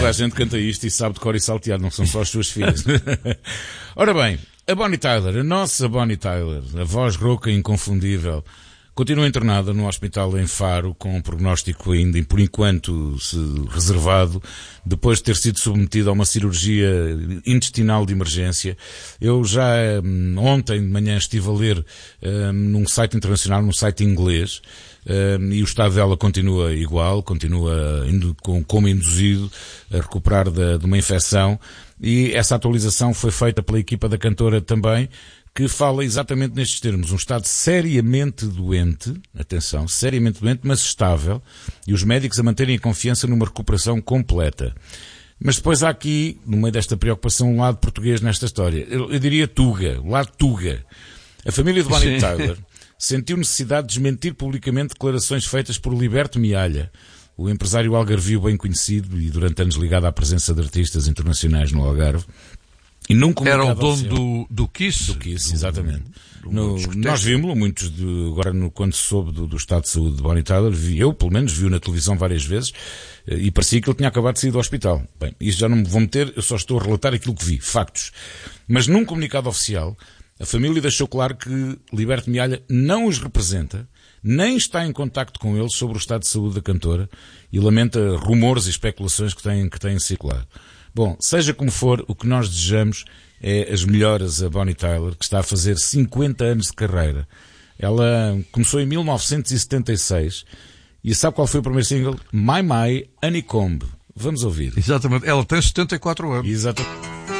Toda a gente canta isto e sabe de cor e salteado, não são só as suas filhas. Ora bem, a Bonnie Tyler, a nossa Bonnie Tyler, a voz rouca e inconfundível, continua internada no hospital em Faro com um prognóstico ainda, por enquanto, reservado, depois de ter sido submetida a uma cirurgia intestinal de emergência. Eu já ontem de manhã estive a ler num site internacional, num site inglês, e o estado dela continua igual, continua como induzido a recuperar de uma infecção, e essa atualização foi feita pela equipa da cantora também, que fala exatamente nestes termos, um estado seriamente doente, atenção, seriamente doente, mas estável, e os médicos a manterem a confiança numa recuperação completa. Mas depois há aqui, no meio desta preocupação, um lado português nesta história. Eu diria Tuga, o lado Tuga. A família de Bonnie Tyler sentiu necessidade de desmentir publicamente declarações feitas por Liberto Mialha, o empresário algarvio bem conhecido e durante anos ligado à presença de artistas internacionais no Algarve. E num era o dono do Kiss? Do Kiss, exatamente. Nós vimos-lo, agora quando se soube do estado de saúde de Bonnie Tyler, eu pelo menos vi-o na televisão várias vezes, e parecia que ele tinha acabado de sair do hospital. Bem, isto já não me vou meter, eu só estou a relatar aquilo que vi, factos. Mas num comunicado oficial, a família deixou claro que Liberto Mialha não os representa, nem está em contacto com eles sobre o estado de saúde da cantora, e lamenta rumores e especulações que têm circulado. Bom, seja como for, o que nós desejamos é as melhoras a Bonnie Tyler, que está a fazer 50 anos de carreira. Ela começou em 1976 e sabe qual foi o primeiro single? My My Honeycomb. Vamos ouvir. Exatamente, ela tem 74 anos. Exatamente.